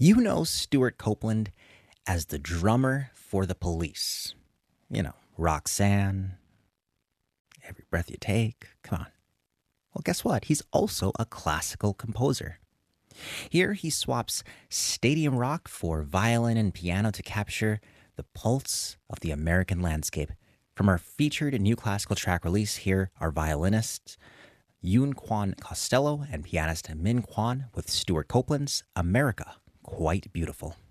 You know Stuart Copeland as the drummer for the Police. You know, Roxanne, Every Breath You Take. Come on. Well, guess what? He's also a classical composer. Here he swaps stadium rock for violin and piano to capture the pulse of the American landscape. From our featured new classical track release, here are violinists Yoon Kwan Costello and pianist Min Kwan with Stuart Copeland's America Quite Beautiful.